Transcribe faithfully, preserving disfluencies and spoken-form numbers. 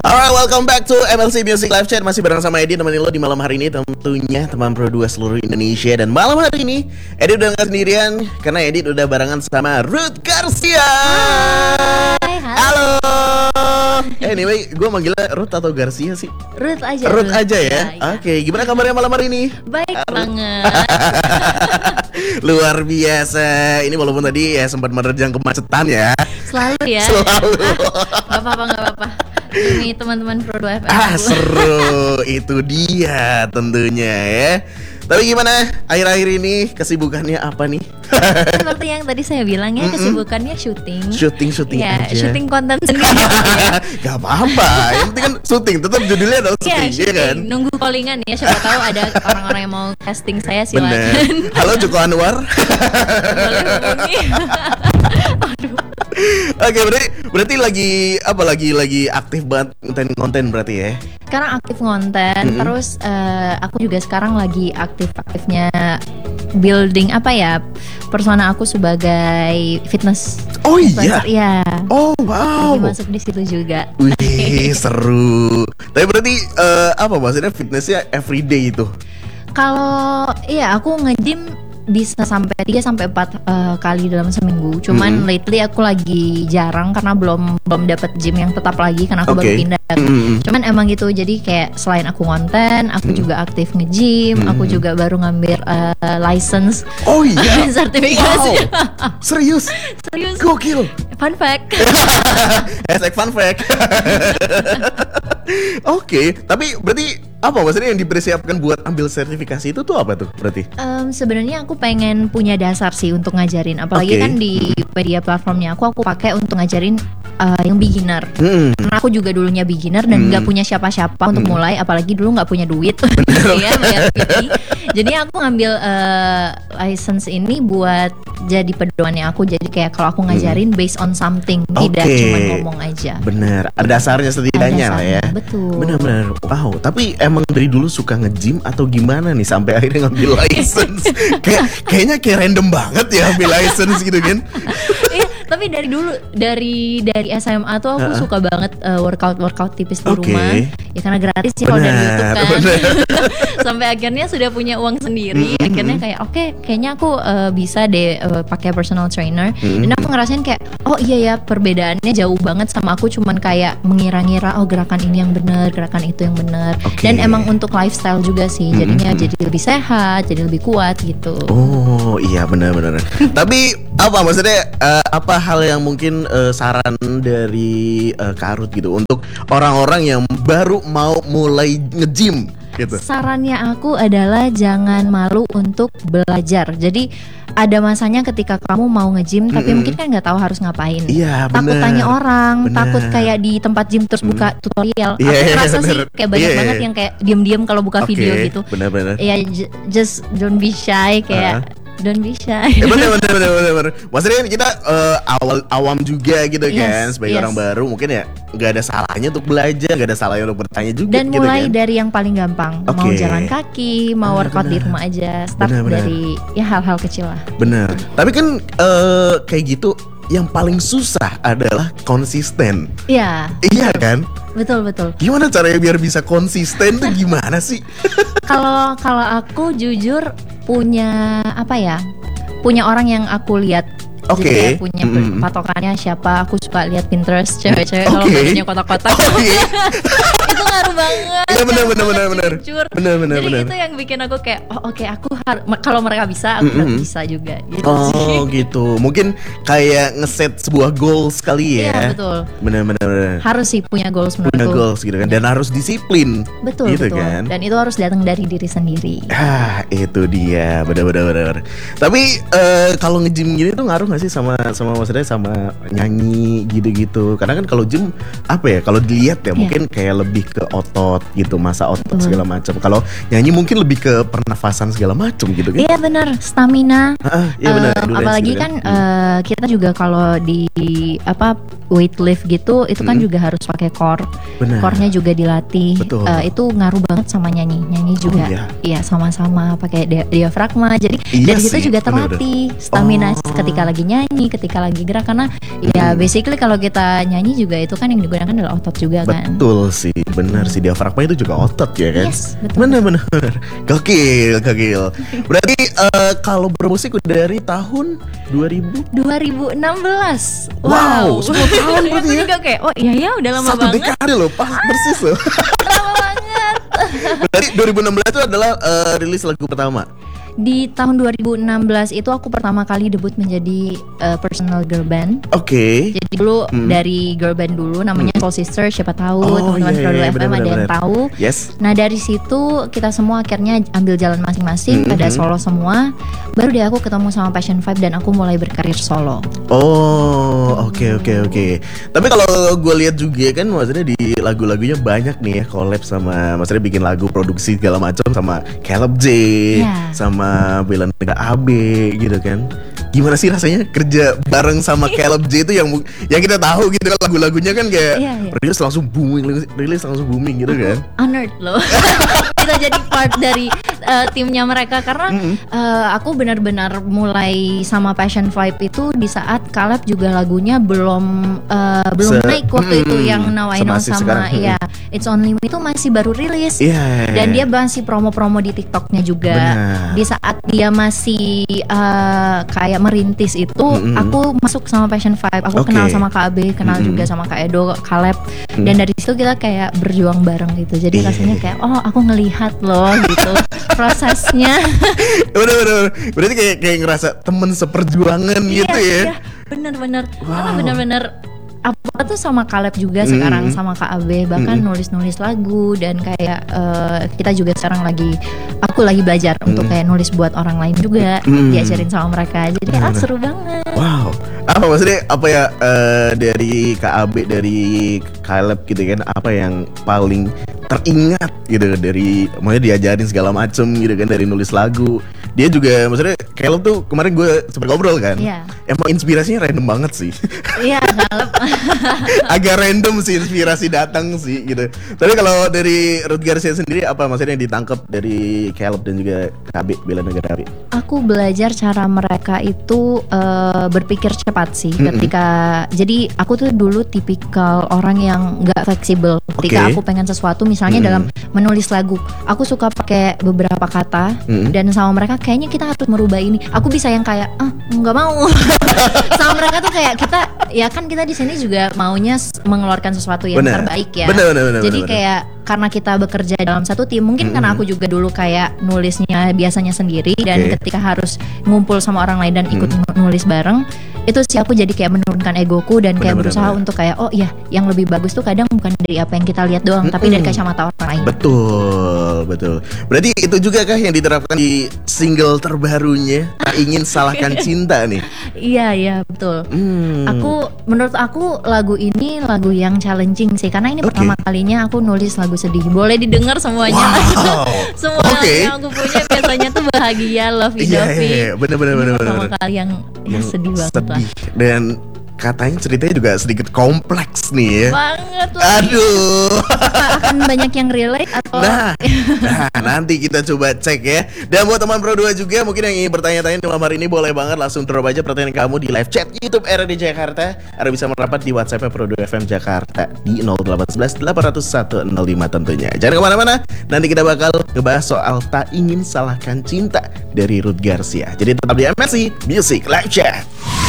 Alright, welcome back to M L C Music Live Chat. Masih bareng sama Edi, temenin lo di malam hari ini. Tentunya teman Pro dua seluruh Indonesia. Dan malam hari ini Edi udah gak sendirian, karena Edi udah barengan sama Ruth Garcia. Hai, halo. Anyway, gue manggilnya Ruth atau Garcia sih? Ruth aja. Ruth, Ruth aja ya, ya, ya. Oke, gimana kabarnya malam hari ini? Baik Ruth banget. Luar biasa. Ini walaupun tadi ya sempat menerjang kemacetan ya. Selalu ya. Selalu. Gak apa-apa, gak apa-apa. Ini teman-teman Pro dua F M. Ah, seru. Itu dia tentunya ya. Tapi gimana akhir-akhir ini kesibukannya apa nih? Seperti yang tadi saya bilang ya, kesibukannya syuting. Syuting-syuting ya, aja. syuting konten sendiri. Gak apa-apa. Yang penting kan syuting. Tetap judulnya adalah ya, syuting, ya kan? Nunggu callingan ya. Siapa tahu ada orang-orang yang mau casting saya, silakan. Bener. Halo Joko Anwar. Boleh hubungi. Aduh. Oke, berarti berarti lagi apa lagi lagi aktif banget konten-konten berarti ya? Sekarang aktif konten, mm-hmm. terus uh, aku juga sekarang lagi aktif-aktifnya building apa ya, persona aku sebagai fitness. Oh influencer. iya. Iya. Oh wow. Lagi masuk di situ juga. Wih, seru. Tapi berarti uh, apa maksudnya fitnessnya everyday itu? Kalau iya aku nge-gym bisa sampai tiga sampai empat uh, kali dalam seminggu. Cuman mm-hmm. lately aku lagi jarang karena belum belum dapat gym yang tetap lagi karena aku okay. baru pindah. Mm-hmm. Cuman emang gitu. Jadi kayak selain aku konten, aku mm-hmm. juga aktif nge-gym, mm-hmm. aku juga baru ngambil uh, license. Oh iya. Sertifikasi. Wow. Serius? Serius. Gokil. Fun fact. Hashtag fun fact. Oke, okay, tapi berarti apa maksudnya yang dipersiapkan buat ambil sertifikasi itu tuh apa tuh berarti? Um, sebenarnya aku pengen punya dasar sih untuk ngajarin, apalagi okay. kan di media platformnya aku aku pakai untuk ngajarin uh, yang beginner. Hmm. Karena aku juga dulunya beginner dan nggak hmm. punya siapa-siapa untuk hmm. mulai, apalagi dulu nggak punya duit, ya bayar P T. Jadi aku ngambil uh, license ini buat jadi pedomannya aku. Jadi kayak kalau aku ngajarin hmm. based on something, okay. tidak cuma ngomong aja. Bener, ada dasarnya setidaknya lah ya. Betul. Benar-benar. Wow. Tapi emang dari dulu suka nge-gym atau gimana nih sampai akhirnya ngambil license? Kayak kayaknya kayak random banget ya ambil license gitu kan? Iya, tapi dari dulu dari dari S M A tuh aku uh-uh. suka banget uh, workout workout tipis di okay. rumah. Ya karena gratis sih kalau dari YouTube kan. Sampai akhirnya sudah punya uang sendiri. Mm-hmm. Akhirnya kayak oke, okay, kayaknya aku uh, bisa deh uh, pakai personal trainer. Mm-hmm. Dan aku ngerasain kayak oh iya ya perbedaannya jauh banget sama aku cuman kayak mengira-ngira oh gerakan ini yang benar, gerakan itu yang benar. Okay. Dan emang untuk lifestyle juga sih. Jadinya mm-hmm. jadi lebih sehat, jadi lebih kuat gitu. Oh iya benar-benar. Tapi apa maksudnya uh, apa hal yang mungkin uh, saran dari uh, Kak Ruth gitu untuk orang-orang yang baru mau mulai nge-gym gitu? Sarannya aku adalah jangan malu untuk belajar. Jadi ada masanya ketika kamu mau nge-gym tapi mm-hmm. mungkin kan nggak tahu harus ngapain. Iya, takut bener, tanya orang, bener. Takut kayak di tempat gym terus mm. buka tutorial. Yeah, aku yeah, rasa bener. sih kayak banyak yeah, banget yeah. yang kayak diam-diam kalau buka okay, video gitu. Benar-benar. Ya j- just don't be shy kayak uh-huh. Don't be shy. Ya, bener bener bener bener bener. Maksudnya kan kita uh, awal awam juga gitu yes, kan sebagai yes. orang baru mungkin ya nggak ada salahnya untuk belajar, nggak ada salahnya untuk bertanya juga. Dan gitu mulai kan? dari yang paling gampang, okay. mau jalan kaki, mau bener, workout bener. di rumah aja, start bener, bener. dari ya hal-hal kecil lah. Bener. Tapi kan uh, kayak gitu yang paling susah adalah konsisten. Iya. Iya kan? Betul betul. Gimana caranya biar bisa konsisten tuh gimana sih? Kalau kalau aku jujur punya apa ya? Punya orang yang aku lihat. Oke. Okay. Jadi punya mm. patokannya siapa? Aku suka lihat Pinterest cewek-cewek okay. kalau bajunya kotak-kotak. Okay. Itu ngaruh banget. Iya benar benar benar benar. Benar benar Jadi benar. itu yang bikin aku kayak oh oke okay, aku har- kalau mereka bisa aku mm-hmm. bisa juga. Gitu oh sih. gitu. Mungkin kayak ngeset sebuah goals kali ya. Iya betul. Benar benar benar. Harus sih punya goals menurutku. Punya goals gitu kan. Dan harus disiplin. Betul gitu betul. Kan? Dan itu harus datang dari diri sendiri. Ah itu dia. Benar benar benar. Tapi uh, kalau nge-gym gini tuh ngaruh nggak sih sama sama maksudnya sama nyanyi gitu-gitu? Karena kan kalau gym apa ya? Kalau dilihat ya yeah. mungkin kayak lebih ke otot gitu, masa otot uh. segala macam. Kalau nyanyi mungkin lebih ke pernafasan segala macam gitu kan? Iya benar, stamina. Ah, iya benar. Uh, apalagi gitu kan, kan uh, kita juga kalau di apa weight lift gitu, itu kan hmm. juga harus pakai core. Benar. Core-nya juga dilatih. Betul. Uh, itu ngaruh banget sama nyanyi. Nyanyi juga, oh, iya. iya sama-sama pakai dia- diafragma. Jadi iya dari sih, situ juga terlatih bener-bener. Stamina oh. ketika lagi lagi nyanyi, ketika lagi gerak, karena ya basically kalau kita nyanyi juga itu kan yang digunakan adalah otot juga kan. Betul sih, benar sih, diafragma itu juga otot ya kan. Yes, betul. Benar-benar, gokil, gokil. Berarti uh, kalau bermusik udah dari tahun dua ribu dua ribu enam belas. Wow, sepuluh tahun berarti ya. Juga kayak, oh iya ya udah lama Satu banget. Satu dekade loh, pas persis loh. Lama banget. Berarti dua ribu enam belas itu adalah uh, rilis lagu pertama. Di tahun dua ribu enam belas itu aku pertama kali debut menjadi uh, personal girl band. Oke. Okay. Jadi dulu hmm. dari girl band dulu namanya hmm. Soul Sister, siapa tahu oh, teman-teman iya, Produk iya, F M bener, ada bener, yang bener. tahu. Yes. Nah dari situ kita semua akhirnya ambil jalan masing-masing hmm. pada solo semua. Baru deh aku ketemu sama Passion Vibe dan aku mulai berkarir solo. Oh, oke okay, oke okay, oke. Okay. Tapi kalau gue lihat juga kan, maksudnya di lagu-lagunya banyak nih ya collab sama, maksudnya bikin lagu produksi segala macam sama Caleb J, yeah. sama Bella Negara A B gitu kan. Gimana sih rasanya kerja bareng sama Caleb J itu yang yang kita tahu gitu kan, lagu-lagunya kan kayak yeah, yeah. rilis langsung booming, rilis langsung booming gitu kan. Honored loh. Kita jadi part dari uh, timnya mereka karena mm-hmm. uh, aku benar-benar mulai sama Passion Vibe itu di saat Caleb juga lagunya belum uh, belum Se- naik waktu mm, itu yang Now I Know sama ya It's Only Me itu masih baru rilis yeah. dan dia masih promo-promo di TikToknya juga. Benar. Di saat dia masih uh, kayak merintis itu mm-hmm. aku masuk sama Passion Vibe, aku okay. kenal sama Kak Abe, kenal mm-hmm. juga sama Kak Edo, Caleb mm-hmm. dan dari situ kita kayak berjuang bareng gitu. Jadi yeah. rasanya kayak oh aku ngelihat loh gitu prosesnya. Bener-bener, berarti kayak kayak ngerasa temen seperjuangan iya, gitu ya. Iya, bener-bener. Wow. Karena bener-bener apa tuh sama Caleb juga mm. sekarang sama Kak Abe bahkan mm. nulis-nulis lagu dan kayak uh, kita juga sekarang lagi aku lagi belajar mm. untuk kayak nulis buat orang lain juga mm. diajarin sama mereka. Jadi kayak ah, seru banget. Wow. Apa maksudnya apa ya uh, dari Kak Abe, dari Caleb gitu kan, apa yang paling teringat gitu dari maksudnya diajarin segala macem gitu kan, dari nulis lagu. Dia juga maksudnya Caleb tuh kemarin gue sempet ngobrol kan. Yeah. Emang inspirasinya random banget sih. Iya, Caleb. Agak random sih inspirasi datang sih gitu. Tapi kalau dari Ruth Garcia sendiri apa maksudnya yang ditangkap dari Caleb dan juga K B Bella Negara A B? Aku belajar cara mereka itu uh, berpikir cepat sih mm-hmm. ketika jadi aku tuh dulu tipikal orang yang nggak fleksibel ketika okay. aku pengen sesuatu misalnya mm-hmm. dalam menulis lagu aku suka pakai beberapa kata mm-hmm. dan sama mereka kayaknya kita harus merubah ini. Aku bisa yang kayak ah nggak mau. Sama mereka tuh kayak kita ya kan kita di sini juga maunya mengeluarkan sesuatu yang bener. terbaik ya. Bener, bener, bener, Jadi bener, kayak bener. karena kita bekerja dalam satu tim, mungkin mm-hmm. karena aku juga dulu kayak nulisnya biasanya sendiri dan okay. ketika harus ngumpul sama orang lain dan ikut mm-hmm. nulis bareng, itu sih aku jadi kayak menurunkan egoku dan kayak bener, berusaha bener. untuk kayak oh iya yang lebih bagus tuh kadang bukan dari apa yang kita lihat doang, mm-hmm. tapi dari kacamata orang lain. Betul, betul. Berarti itu juga kah yang diterapkan di single terbarunya Tak Ingin Salahkan Cinta nih? Iya, iya betul. Hmm. Aku menurut aku lagu ini lagu yang challenging sih karena ini okay. pertama kalinya aku nulis lagu sedih. Boleh didengar semuanya. Wow. Semua okay. yang aku punya biasanya tuh bahagia, lovey Iya, dovey. iya, iya. Bener-bener bener. Pertama kali yang, yang ya, sedih banget sedih. lah. Dan katanya ceritanya juga sedikit kompleks nih ya. Banget lah. Aduh. Akan banyak yang relate atau Nah, nah nanti kita coba cek ya. Dan buat teman Pro dua juga mungkin yang ingin bertanya-tanya di malam hari ini boleh banget langsung drop aja pertanyaan kamu di live chat YouTube R D Jakarta. Ada bisa merapat di WhatsApp Pro dua F M Jakarta di nol delapan satu satu delapan nol satu nol lima tentunya. Jangan kemana-mana. Nanti kita bakal ngebahas soal Tak Ingin Salahkan Cinta dari Ruth Garcia. Jadi tetap di M S C Music Live Chat.